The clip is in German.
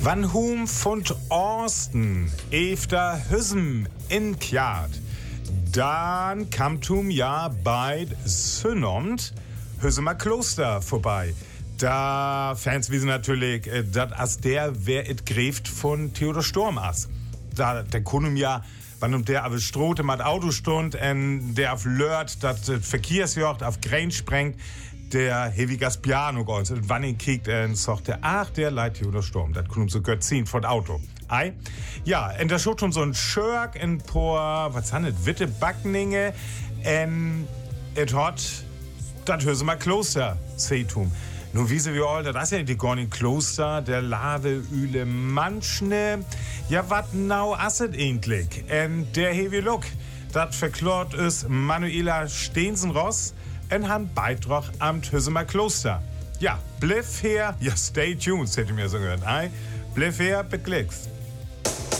Wann hum von Orsten efter Hüsem in Kjart, dann kam tum ja bei Synnomt Hüsemer Kloster vorbei. Da Fans wissen natürlich, dat as der wer it gräft von Theodor Storm as. Da der Kunum ja, wann der aber strote mat Auto stund en der auf Lört, dat Verkehrsjocht auf Grenz sprengt, der hevigas Piano golz. Und wann ihn kiekt, sagt der, ach, der Leid Theodor Storm, dat Kunum so gött ziehen von Auto. Ei? Ja, en da schaut schon so ein Schörk in por, was handelt, Witte Backninge, et hat dat Hüsemer Kloster, Seetum. Nun wiese wir all, das ist ja die Gornin Kloster, der Lave üle manchne. Ja, wat nau asset eigentlich? Der heavy look, dat verklort is Manuela Steensenross en han Beitrag am Hüsemer Kloster. Ja, bliff her, ja, stay tuned, hätte mir so gehört. Bliff her, beklickst.